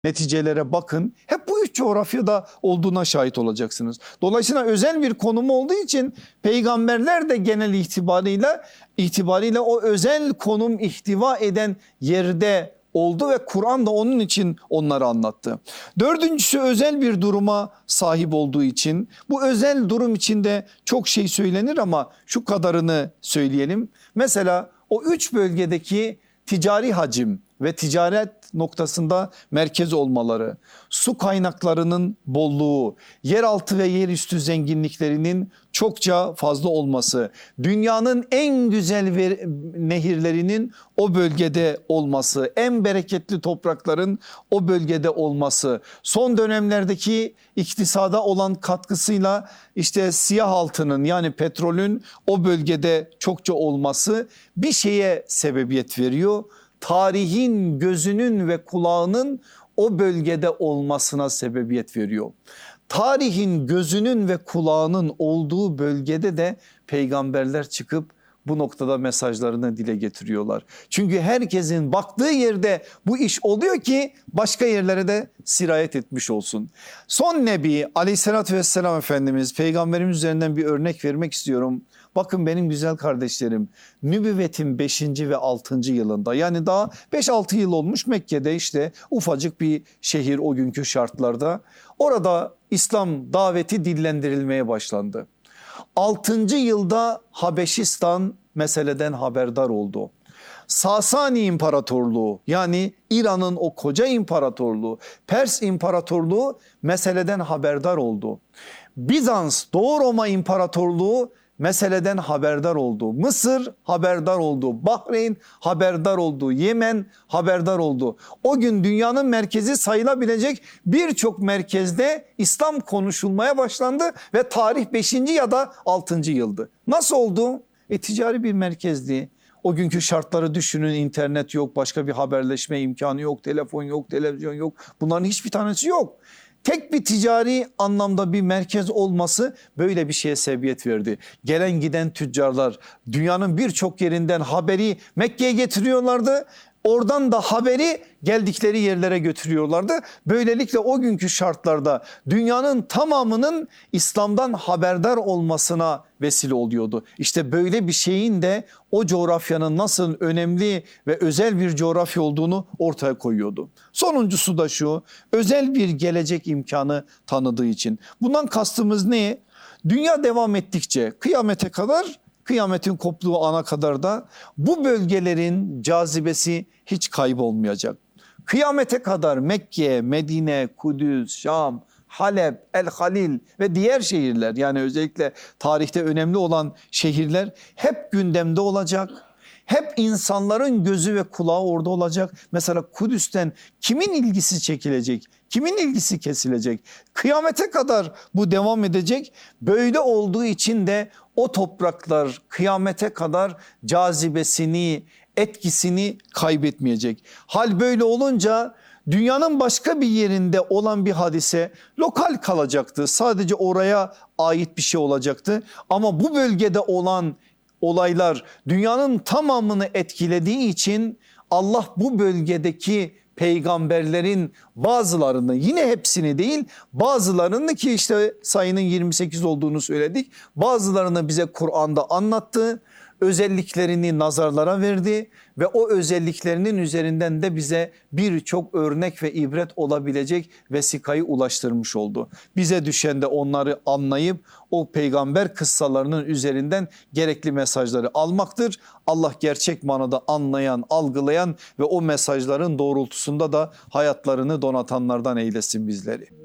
neticelere bakın. Hep bu üç coğrafyada olduğuna şahit olacaksınız. Dolayısıyla özel bir konumu olduğu için peygamberler de genel itibariyle o özel konum ihtiva eden yerde oldu ve Kur'an da onun için onları anlattı. Dördüncüsü özel bir duruma sahip olduğu için. Bu özel durum içinde çok şey söylenir ama şu kadarını söyleyelim. Mesela o üç bölgedeki ticari hacim ve ticaret noktasında merkez olmaları, su kaynaklarının bolluğu, yeraltı ve yerüstü zenginliklerinin çokça fazla olması, dünyanın en güzel nehirlerinin o bölgede olması, en bereketli toprakların o bölgede olması, son dönemlerdeki iktisada olan katkısıyla işte siyah altının yani petrolün o bölgede çokça olması bir şeye sebebiyet veriyor. Tarihin gözünün ve kulağının o bölgede olmasına sebebiyet veriyor. Tarihin gözünün ve kulağının olduğu bölgede de peygamberler çıkıp bu noktada mesajlarını dile getiriyorlar. Çünkü herkesin baktığı yerde bu iş oluyor ki başka yerlere de sirayet etmiş olsun. Son Nebi Aleyhisselatü Vesselam Efendimiz, peygamberimiz üzerinden bir örnek vermek istiyorum. Bakın benim güzel kardeşlerim, nübüvvetin 5. ve 6. yılında, yani daha 5-6 yıl olmuş, Mekke'de işte ufacık bir şehir o günkü şartlarda. Orada İslam daveti dillendirilmeye başlandı. 6. yılda Habeşistan meseleden haberdar oldu. Sasani İmparatorluğu, yani İran'ın o koca imparatorluğu, Pers İmparatorluğu meseleden haberdar oldu. Bizans, Doğu Roma İmparatorluğu meseleden haberdar oldu. Mısır haberdar oldu. Bahreyn haberdar oldu. Yemen haberdar oldu. O gün dünyanın merkezi sayılabilecek birçok merkezde İslam konuşulmaya başlandı ve tarih 5. ya da 6. yıldı. Nasıl oldu? Ticari bir merkezdi. O günkü şartları düşünün, internet yok, başka bir haberleşme imkanı yok, telefon yok, televizyon yok. Bunların hiçbir tanesi yok. Tek bir ticari anlamda bir merkez olması böyle bir şeye sebebiyet verdi. Gelen giden tüccarlar dünyanın birçok yerinden haberi Mekke'ye getiriyorlardı. Oradan da haberi geldikleri yerlere götürüyorlardı. Böylelikle o günkü şartlarda dünyanın tamamının İslam'dan haberdar olmasına vesile oluyordu. İşte böyle bir şeyin de o coğrafyanın nasıl önemli ve özel bir coğrafya olduğunu ortaya koyuyordu. Sonuncusu da şu: özel bir gelecek imkanı tanıdığı için. Bundan kastımız ne? Dünya devam ettikçe kıyamete kadar, kıyametin koptuğu ana kadar da bu bölgelerin cazibesi hiç kaybolmayacak. Kıyamete kadar Mekke, Medine, Kudüs, Şam, Halep, El Halil ve diğer şehirler, yani özellikle tarihte önemli olan şehirler hep gündemde olacak. Hep insanların gözü ve kulağı orada olacak. Mesela Kudüs'ten kimin ilgisi çekilecek? Kimin ilgisi kesilecek? Kıyamete kadar bu devam edecek. Böyle olduğu için de o topraklar kıyamete kadar cazibesini, etkisini kaybetmeyecek. Hal böyle olunca dünyanın başka bir yerinde olan bir hadise lokal kalacaktı. Sadece oraya ait bir şey olacaktı. Ama bu bölgede olan olaylar dünyanın tamamını etkilediği için Allah bu bölgedeki peygamberlerin bazılarını, yine hepsini değil, bazılarını, ki işte sayının 28 olduğunu söyledik, bazılarını bize Kur'an'da anlattı. Özelliklerini nazarlara verdi ve o özelliklerinin üzerinden de bize birçok örnek ve ibret olabilecek vesikayı ulaştırmış oldu. Bize düşen de onları anlayıp o peygamber kıssalarının üzerinden gerekli mesajları almaktır. Allah gerçek manada anlayan, algılayan ve o mesajların doğrultusunda da hayatlarını donatanlardan eylesin bizleri.